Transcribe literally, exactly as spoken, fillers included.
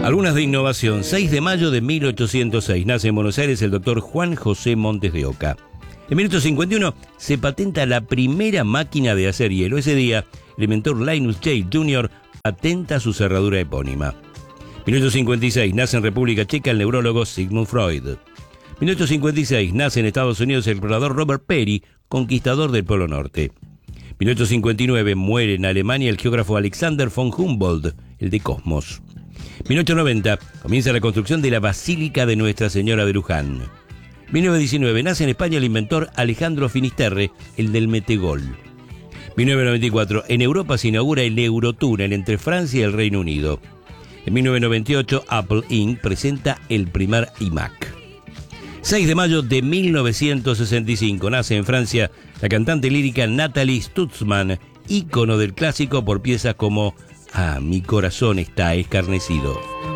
Algunas de innovación. seis de mayo de mil ochocientos seis. Nace en Buenos Aires el doctor Juan José Montes de Oca. En mil ochocientos cincuenta y uno se patenta la primera máquina de hacer hielo. Ese día, el inventor Linus J. junior patenta su cerradura epónima. mil ochocientos cincuenta y seis. Nace en República Checa el neurólogo Sigmund Freud. mil ochocientos cincuenta y seis. Nace en Estados Unidos el explorador Robert Peary, conquistador del Polo Norte. mil ochocientos cincuenta y nueve. Muere en Alemania el geógrafo Alexander von Humboldt, el de Cosmos. mil ochocientos noventa. Comienza la construcción de la Basílica de Nuestra Señora de Luján. mil novecientos diecinueve. Nace en España el inventor Alejandro Finisterre, el del metegol. mil novecientos noventa y cuatro. En Europa se inaugura el Eurotúnel entre Francia y el Reino Unido. En mil novecientos noventa y ocho, Apple incorporated presenta el primer iMac. seis de mayo de mil novecientos sesenta y cinco. Nace en Francia la cantante lírica Nathalie Stutzmann, ícono del clásico por piezas como Ah, mi corazón está escarnecido.